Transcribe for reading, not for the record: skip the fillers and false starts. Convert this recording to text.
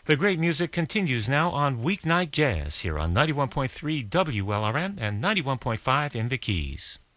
The great music continues now on Weeknight Jazz here on 91.3 WLRN and 91.5 in the Keys.